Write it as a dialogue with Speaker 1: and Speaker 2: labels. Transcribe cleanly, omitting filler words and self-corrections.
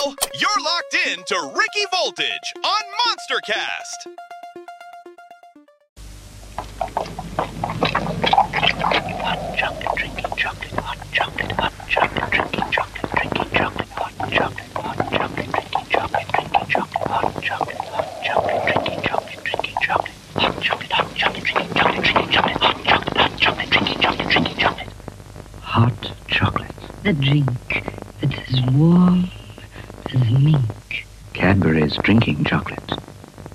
Speaker 1: Now, you're locked in to Ricky Voltage on MonsterCast.
Speaker 2: Hot chocolate, drinking chocolate, hot chocolate, drinking chocolate, drinking chocolate, hot chocolate, drinking chocolate, drinking chocolate, hot chocolate, drinking chocolate, drinking chocolate, hot chocolate, drinking chocolate, drinking chocolate, hot chocolate, drinking chocolate, drinking chocolate. Hot chocolate.
Speaker 3: The drink that's as warm as mink.
Speaker 2: Cadbury's drinking chocolate.